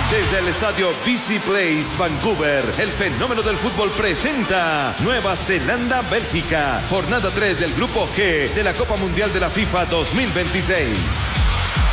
Desde el estadio BC Place, Vancouver, el fenómeno del fútbol presenta Nueva Zelanda, Bélgica, jornada 3 del Grupo G de la Copa Mundial de la FIFA 2026.